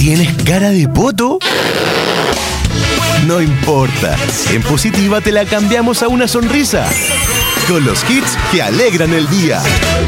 ¿Tienes cara de poto? No importa, en Positiva te la cambiamos a una sonrisa. Con los hits que alegran el día.